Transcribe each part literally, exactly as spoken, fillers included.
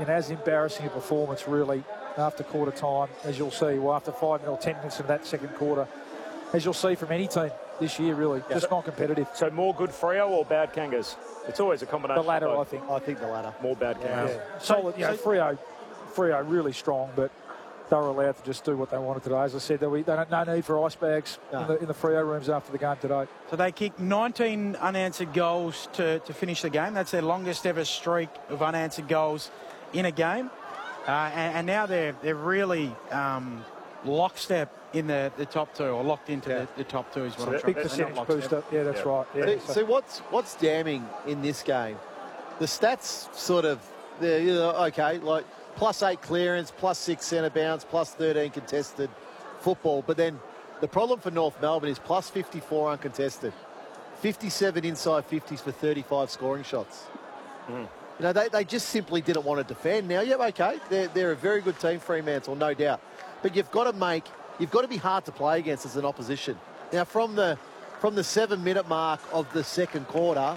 in as embarrassing a performance, really, after quarter time, as you'll see, well, after five or ten minutes of that second quarter, as you'll see from any team this year, really, yeah. just not competitive. So more good Freo or bad Kangas? It's always a combination. The latter, of I think. I think the latter. More bad Kangas. Yeah. Yeah. Solid, you know, Freo, Freo really strong, but they were allowed to just do what they wanted today. As I said, they don't no need for ice bags no. in, the, in the Freo rooms after the game today. So they kicked nineteen unanswered goals to, to finish the game. That's their longest ever streak of unanswered goals in a game. Uh, and, and now they're they're really um, lockstep in the, the top two, or locked into yeah. the, the top two is what so I'm trying to say. Big percentage booster. Yeah, that's yeah. right. Yeah. See, so. so what's what's damning in this game? The stats sort of, they're, you know, okay, like plus eight clearance, plus six centre bounce, plus thirteen contested football. But then the problem for North Melbourne is plus fifty-four uncontested, fifty-seven inside fifties for thirty-five scoring shots. Mm. You know, they, they just simply didn't want to defend. Now, yeah, okay, they're, they're a very good team, Fremantle, no doubt. But you've got to make, you've got to be hard to play against as an opposition. Now, from the from the seven-minute mark of the second quarter,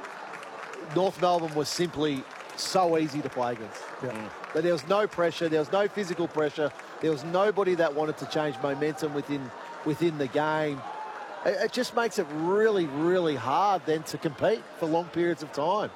North Melbourne was simply so easy to play against. Yeah. Mm. But there was no pressure, there was no physical pressure, there was nobody that wanted to change momentum within within the game. It, it just makes it really, really hard then to compete for long periods of time.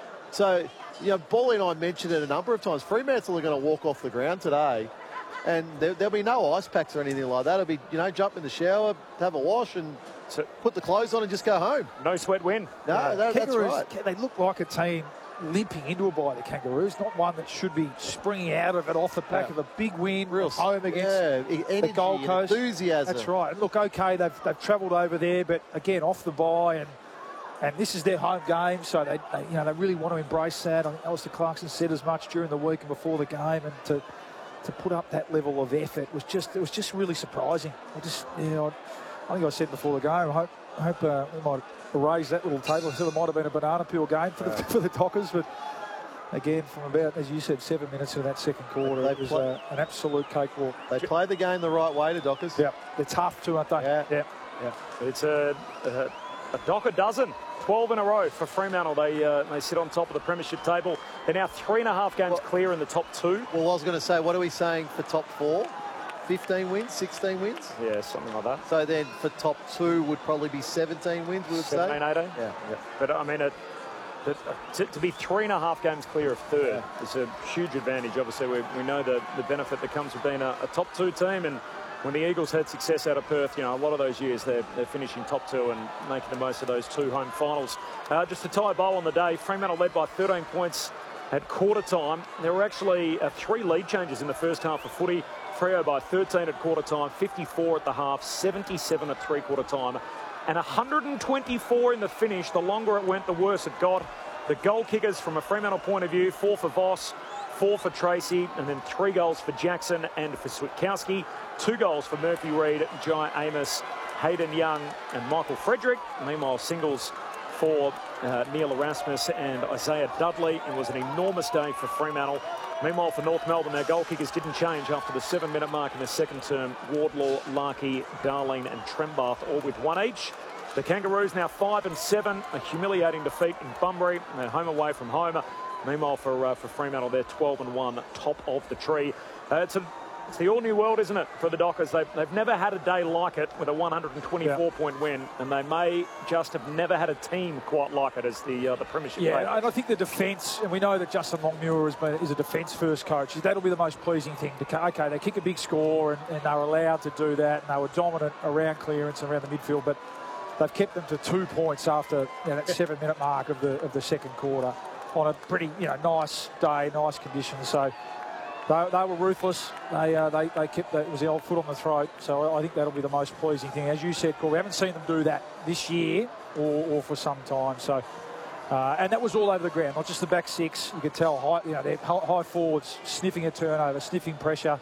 So, you know, Bally and I mentioned it a number of times. Fremantle are going to walk off the ground today, and there, there'll be no ice packs or anything like that. It'll be, you know, jump in the shower, have a wash, and so, put the clothes on and just go home. No sweat win. No, no that, that's right. They look like a team limping into a bye, the Kangaroos, not one that should be springing out of it off the back yeah. of a big win, real home against yeah, energy, the Gold Coast. Enthusiasm. That's right. Look, okay, they've they've travelled over there, but again, off the bye, and and this is their home game, so they, they you know they really want to embrace that. I think Alistair Clarkson said as much during the week and before the game, and to to put up that level of effort was just it was just really surprising. I just you know I think I said before the game, I hope I hope uh, we might erase that little table. I said it might have been a banana peel game for the for the Dockers, but again, from about, as you said, seven minutes of that second quarter, they it was uh, an absolute cakewalk. They play the game the right way, the Dockers. Yeah, they're tough too, aren't they? Yeah, yeah. yeah. It's a, a, a Docker dozen. twelve in a row for Fremantle. They uh, they sit on top of the premiership table. They're now three and a half games well, clear in the top two. Well, I was going to say, what are we saying for top four? fifteen wins, sixteen wins? Yeah, something like that. So then for top two would probably be seventeen wins, we would say? seventeen, eighteen? Yeah. yeah. But, I mean, it, it, to, to be three and a half games clear of third yeah. is a huge advantage. Obviously, we, we know the, the benefit that comes with being a, a top two team, and when the Eagles had success out of Perth, you know, a lot of those years they're, they're finishing top two and making the most of those two home finals. Uh, just to tie a bow on the day, Fremantle led by thirteen points at quarter time. There were actually uh, three lead changes in the first half of footy. Freo by thirteen at quarter time, fifty-four at the half, seventy-seven at three quarter time, and one hundred twenty-four in the finish. The longer it went, the worse it got. The goal kickers from a Fremantle point of view, four for Voss, four for Tracy, and then three goals for Jackson and for Switkowski. Two goals for Murphy Reid, Jai Amos, Hayden Young and Michael Frederick. Meanwhile, singles for uh, Neil Erasmus and Isaiah Dudley. It was an enormous day for Fremantle. Meanwhile, for North Melbourne, their goal kickers didn't change after the seven-minute mark in the second term. Wardlaw, Larkey, Darlene and Trembath all with one each. The Kangaroos now five and seven, a humiliating defeat in Bunbury. They're home away from home. Meanwhile, for uh, for Fremantle, they're twelve and one, top of the tree. Uh, it's a It's the all-new world, isn't it, for the Dockers? They've, they've never had a day like it with a one hundred twenty-four point yeah. win, and they may just have never had a team quite like it as the uh, the premiership. Yeah, player. and I think the defence, and we know that Justin Longmuir is, is a defence-first coach. That'll be the most pleasing thing. To, okay, they kick a big score, and, and they were allowed to do that, and they were dominant around clearance and around the midfield, but they've kept them to two points after you know, that seven-minute mark of the of the second quarter on a pretty you know nice day, nice conditions. So. They, they were ruthless. They, uh, they they kept that. It was the old foot on the throat. So I think that'll be the most pleasing thing. As you said, Paul, we haven't seen them do that this year or, or for some time. So uh, and that was all over the ground, not just the back six. You could tell, high, you know, they're high forwards sniffing a turnover, sniffing pressure.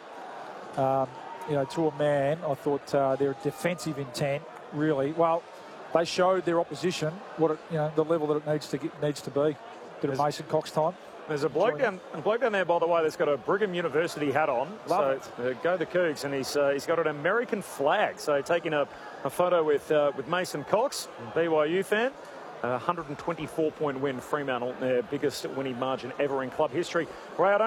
Um, you know, to a man, I thought uh, their defensive intent really well. They showed their opposition what it, you know the level that it needs to get, needs to be. Bit of Mason Cox time. There's a bloke down, a bloke down there, by the way, that's got a Brigham University hat on. Love so uh, go the Cougs, and he's uh, he's got an American flag. So taking a, a photo with uh, with Mason Cox, B Y U fan. A one hundred twenty-four point win, Fremantle, their biggest winning margin ever in club history. Right.